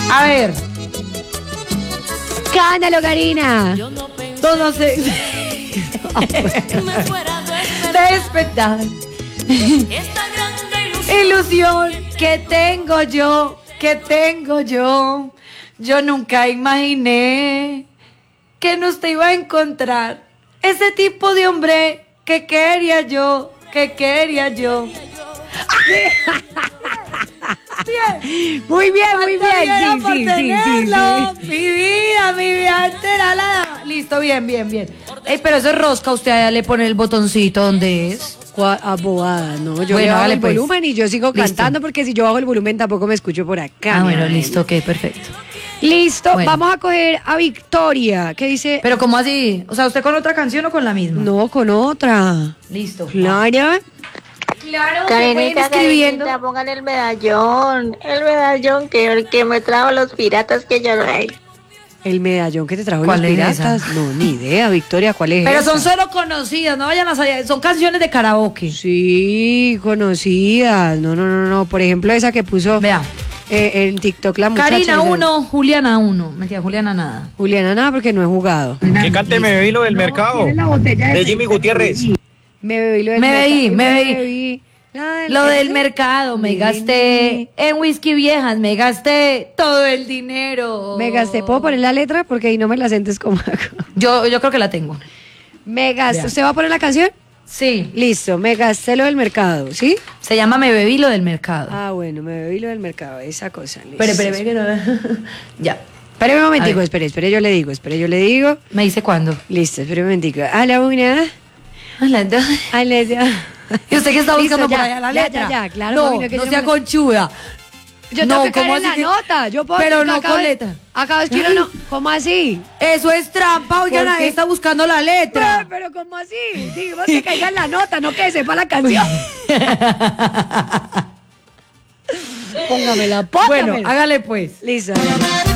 A ver. Cándalo, Karina. Todo se... Despertar. Ilusión que tengo yo. Yo nunca imaginé que no te iba a encontrar. Ese tipo de hombre que quería yo. Bien. Muy bien. Sí. Mi vida entera. Listo, bien. Pero eso es rosca, usted le pone el botoncito donde es. Abogada, no, yo Bueno, bajo hágale el pues. volumen y yo sigo Listo. cantando porque si yo bajo el volumen tampoco me escucho por acá. Bueno, listo, ok, perfecto. Listo, Bueno. vamos a coger a Victoria, que dice... Pero ¿cómo así? O sea, ¿usted con otra canción o con la misma? No, con otra. Listo. Clara. Claro, Karenita, pongan el medallón que me trajo los piratas que yo no hay. El medallón que te trajo los ¿Cuál es piratas. esa? No, ni idea, Victoria, ¿cuál es Pero esa? son solo conocidas, no vayan a salir. Son canciones de karaoke. Sí, conocidas. No. Por ejemplo, esa que puso Vea. en TikTok la muchacha. Karina esa- 1, Juliana 1. Mentira, Juliana nada. Juliana, nada, porque no he jugado. Que cante Me bebí lo del mercado. De Jimmy Gutiérrez. Me bebí lo del Me mercado. bebí. Lo del mercado, me gasté en whisky viejas, me gasté todo el dinero. Me gasté, ¿puedo poner la letra? Porque ahí no me la sientes como hago. Yo creo que la tengo. Me gasté. Ya. ¿Usted va a poner la canción? Sí. Listo, me gasté lo del mercado, ¿sí? Se llama Me bebí lo del mercado. Ah, bueno, me bebí lo del mercado, esa cosa. Listo. Espere, que no. Ya. Espere un momentico, A ver. espere, yo le digo. ¿Me dice cuándo? Listo, espere un momentico. A la una, A las dos. a la dos. ¿Y usted qué está buscando Listo, por ya, allá la ya, letra? ya, claro, No, mami, no, que no yo sea me- conchuda. Yo No, tengo que caer ¿cómo en la así que- nota. Yo puedo Pero decir que no acabo con de- letra. Acabo de escribir no. ¿Cómo así? Eso es trampa, oigan, ¿Por ahí qué? está buscando la letra. Pero ¿cómo así? Digamos que caiga en la nota, no que sepa la canción. Póngamela. Bueno, hágale pues. Listo.